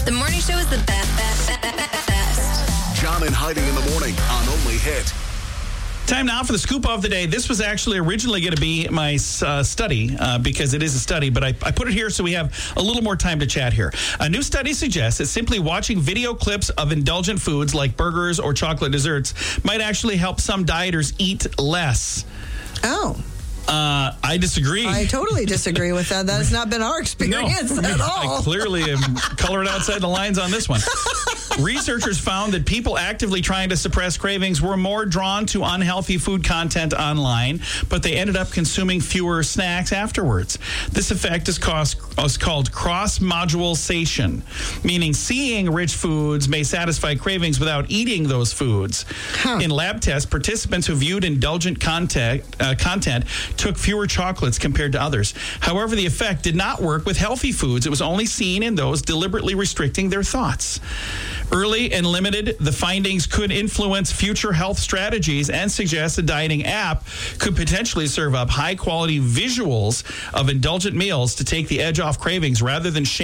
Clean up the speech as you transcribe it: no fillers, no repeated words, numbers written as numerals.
The morning show is the best. John and Heidi in the morning on Only Hit. Time now for the scoop of the day. This was actually originally going to be my study because it is a study, but I put it here so we have a little more time to chat here. A new study suggests that simply watching video clips of indulgent foods like burgers or chocolate desserts might actually help some dieters eat less. Oh. I disagree. I totally disagree with that. That has not been our experience at all. I clearly am coloring outside the lines on this one. Researchers found that people actively trying to suppress cravings were more drawn to unhealthy food content online, but they ended up consuming fewer snacks afterwards. This effect is called cross-module satiation, meaning seeing rich foods may satisfy cravings without eating those foods. In lab tests, participants who viewed indulgent content took fewer chocolates compared to others. However, the effect did not work with healthy foods. It was only seen in those deliberately restricting their thoughts. Early and limited, the findings could influence future health strategies and suggest a dieting app could potentially serve up high-quality visuals of indulgent meals to take the edge off cravings rather than